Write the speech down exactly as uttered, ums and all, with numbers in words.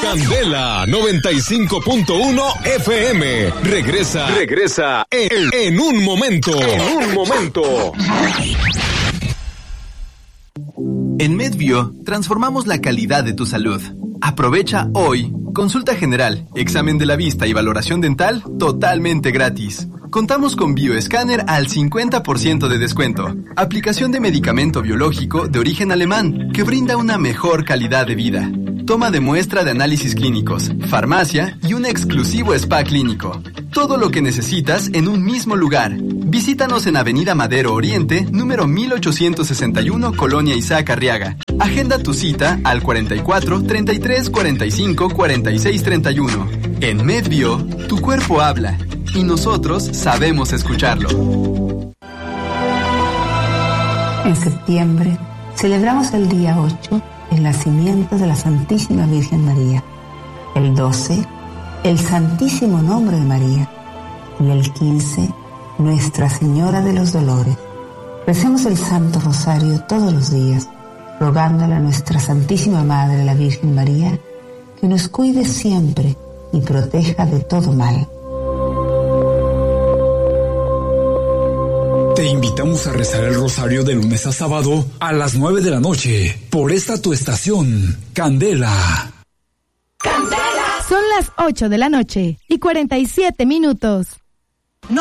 Candela noventa y cinco punto uno F M. Regresa, regresa en, en un momento. En un momento. En MedBio transformamos la calidad de tu salud. Aprovecha hoy consulta general, examen de la vista y valoración dental totalmente gratis. Contamos con bioescáner al cincuenta por ciento de descuento. Aplicación de medicamento biológico de origen alemán que brinda una mejor calidad de vida. Toma de muestra de análisis clínicos, farmacia y un exclusivo spa clínico. Todo lo que necesitas en un mismo lugar. Visítanos en Avenida Madero Oriente, número mil ochocientos sesenta y uno, Colonia Isaac Arriaga. Agenda tu cita al cuarenta y cuatro, treinta y tres, cuarenta y cinco, cuarenta y seis, treinta y uno. En MedBio, tu cuerpo habla y nosotros sabemos escucharlo. En septiembre celebramos el día ocho el nacimiento de la Santísima Virgen María. El doce, el Santísimo Nombre de María. Y el quince, Nuestra Señora de los Dolores. Recemos el Santo Rosario todos los días, rogándole a nuestra Santísima Madre, la Virgen María, que nos cuide siempre y proteja de todo mal. Te invitamos a rezar el rosario de lunes a sábado a las nueve de la noche por esta tu estación, Candela. ¡Candela! Son las ocho de la noche y cuarenta y siete minutos.